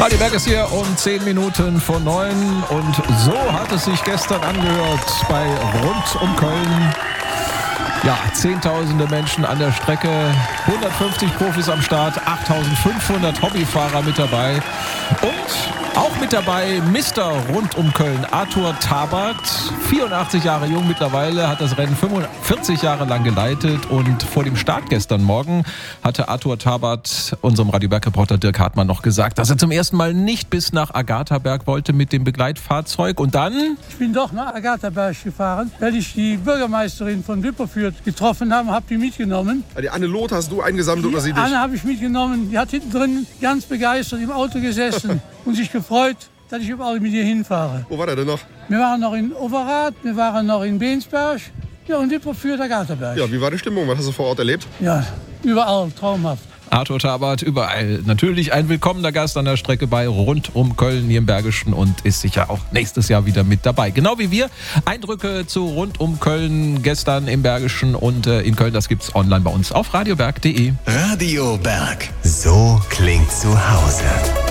Radio Berg ist hier um 10 Minuten vor 9 und so hat es sich gestern angehört bei Rund um Köln. Ja, Zehntausende Menschen an der Strecke, 150 Profis am Start, 8.500 Hobbyfahrer mit dabei und auch mit dabei Mr. Rund um Köln, Arthur Tabart, 84 Jahre jung mittlerweile, hat das Rennen 45 Jahre lang geleitet und vor dem Start gestern Morgen hatte Arthur Tabart unserem Radio Berg-Reporter Dirk Hartmann noch gesagt, dass er zum ersten Mal nicht bis nach Agathaberg wollte mit dem Begleitfahrzeug und dann... Ich bin doch nach Agathaberg gefahren, weil ich die Bürgermeisterin von Wipperfürth getroffen habe, habe die mitgenommen. Die Anne Loth hast du eingesammelt oder sie dich? Anne habe ich mitgenommen, die hat hinten drin ganz begeistert im Auto gesessen und sich gefreut, dass ich überall mit ihr hinfahre. Wo war der denn noch? Wir waren noch in Overath, wir waren noch in Bensberg, ja, und Wipperfürth, Agathaberg. Ja, wie war die Stimmung? Was hast du vor Ort erlebt? Ja, überall, traumhaft. Arthur Tabart überall. Natürlich ein willkommener Gast an der Strecke bei Rund um Köln hier im Bergischen und ist sicher auch nächstes Jahr wieder mit dabei. Genau wie wir. Eindrücke zu Rund um Köln gestern im Bergischen und in Köln, das gibt's online bei uns auf radioberg.de. Radio Berg. So klingt zu Hause.